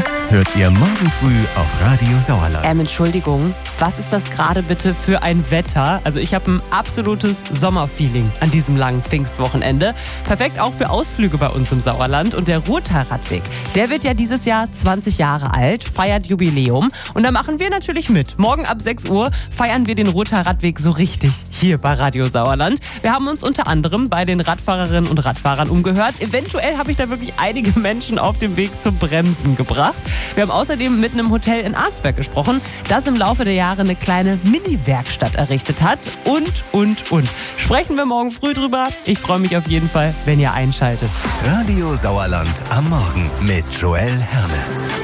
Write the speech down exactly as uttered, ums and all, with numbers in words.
Das hört ihr morgen früh auf Radio Sauerland. Ähm, Entschuldigung, was ist das gerade bitte für ein Wetter? Also ich habe ein absolutes Sommerfeeling an diesem langen Pfingstwochenende. Perfekt auch für Ausflüge bei uns im Sauerland. Und der Ruhrtal-Radweg, der wird ja dieses Jahr zwanzig Jahre alt, feiert Jubiläum. Und da machen wir natürlich mit. Morgen ab sechs Uhr feiern wir den Ruhrtal-Radweg so richtig hier bei Radio Sauerland. Wir haben uns unter anderem bei den Radfahrerinnen und Radfahrern umgehört. Eventuell habe ich da wirklich einige Menschen auf dem Weg zum Bremsen gebracht. Wir haben außerdem mit einem Hotel in Arnsberg gesprochen, das im Laufe der Jahre eine kleine Mini-Werkstatt errichtet hat. Und, und, und. Sprechen wir morgen früh drüber. Ich freue mich auf jeden Fall, wenn ihr einschaltet. Radio Sauerland am Morgen mit Joel Hermes.